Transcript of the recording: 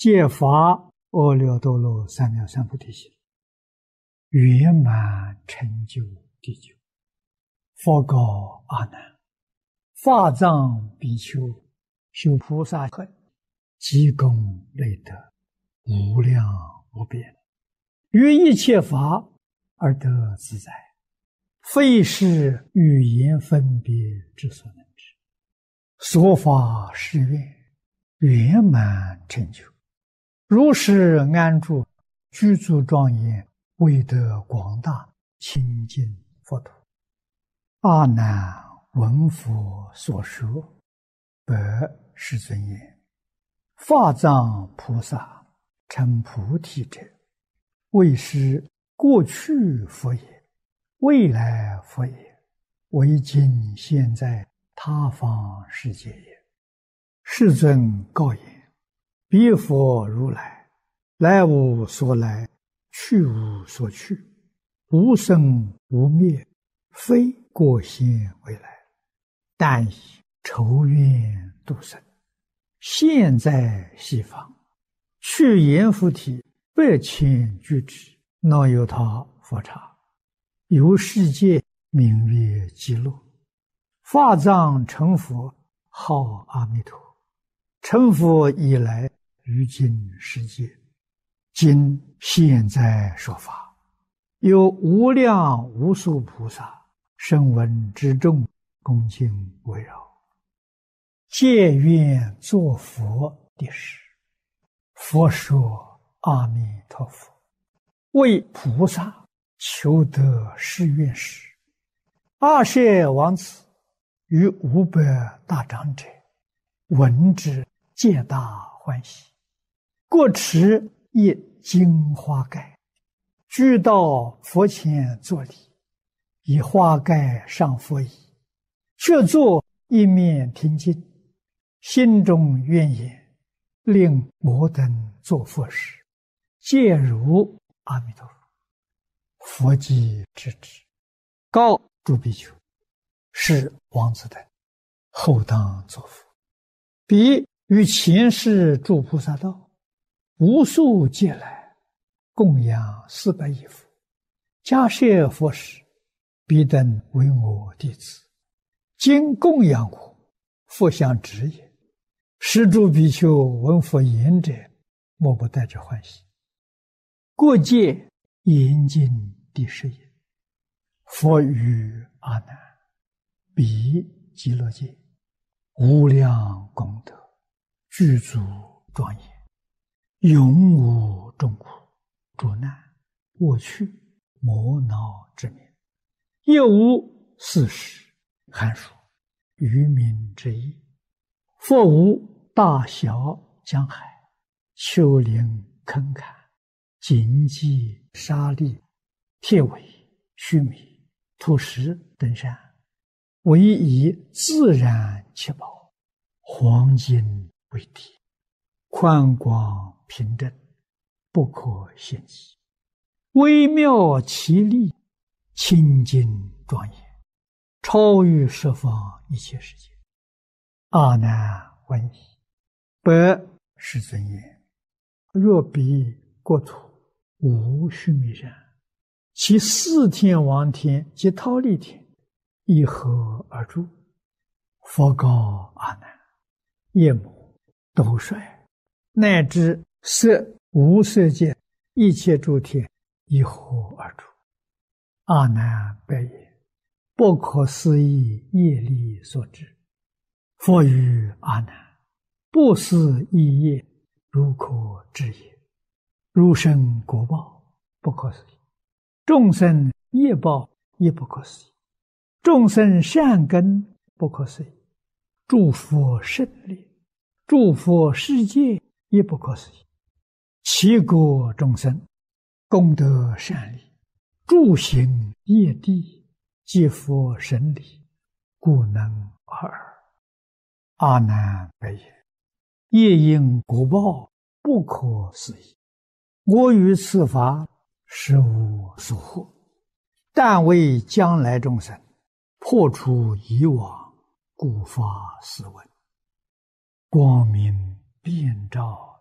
揭发阿耨多罗三藐三菩提心，圆满成就地久。佛告阿难：法藏比丘修菩萨恨，积功累德，无量无边，于一切法而得自在，非是语言分别之所能知。说法是愿，圆满成就，如是安住，具足庄严，为得广大清净佛土。阿难闻佛所说，白世尊言：法藏菩萨成菩提者，为是过去佛也，未来佛也，为今现在他方世界也。世尊告言：彼佛如来，来无所来，去无所去，无生无灭，非过现未来，但以仇怨度生，现在西方，去阎浮提8,000俱胝，那由他佛刹，由世界名曰极乐。法藏成佛，号阿弥陀。成佛以来，于今世界，今现在说法，有无量无数菩萨声闻之众，恭敬围绕，皆愿作佛的事。佛说：阿弥陀佛，为菩萨求得誓愿时，阿舍王子与500大长者闻之，皆大欢喜，各持一金花盖，俱到佛前作礼，以花盖上佛椅，却坐一面听经，心中愿言：令我等作佛时，皆如阿弥陀佛。佛即知之，告诸比丘：是王子等后当作佛。彼于前世诸菩萨道，无数劫来，供养400亿佛，迦叶佛时，彼等为我弟子，今供养我，佛相知也。是诸比丘闻佛言者，莫不带着欢喜。过界严禁第10也。佛语阿难：彼极乐界，无量功德，具足庄严，永无众苦、诸难、恶趣、魔恼之名，亦无四时、寒暑、渔民之意。佛无大小江海、丘陵坑坎、荆棘沙砾、铁苇、须弥、土石等山，唯以自然七宝，黄金为体，宽广平正，不可限计，微妙奇丽，清净庄严，超于十方一切世界。阿难闻已，白世尊言：若彼国土无须弥山，其4天王天及忉利天，以何而住？佛告阿难：夜母、斗率，乃至色无色界一切诸天，以何而住？阿难白言：不可思议业力所致。佛语阿难：不思议业，如可知也。如生果报，不可思议；众生业报，也不可思议；众生善根，不可思议；诸佛胜利，诸佛世界，也不可思议。其国众生，功德善利，诸行业地，皆佛神力，故能尔。阿难白言：业因果报，不可思议。我于此法，实无所获，但为将来众生破除以往，故发斯文。光明遍照